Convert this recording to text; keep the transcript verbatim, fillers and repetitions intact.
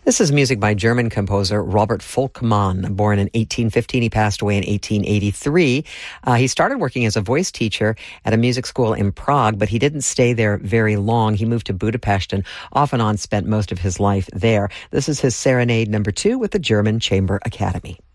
This is music by German composer Robert Volkmann. Born in eighteen fifteen, he passed away in eighteen eighty-three. Uh, he started working as a voice teacher at a music school in Prague, but he didn't stay there very long. He moved to Budapest and off and on spent most of his life there. This is his Serenade number two with the German Chamber Academy.